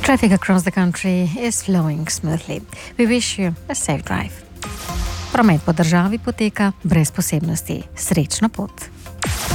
Traffic across the country is flowing smoothly. We wish you a safe drive. Promet po državi poteka brez posebnosti. Srečno pot.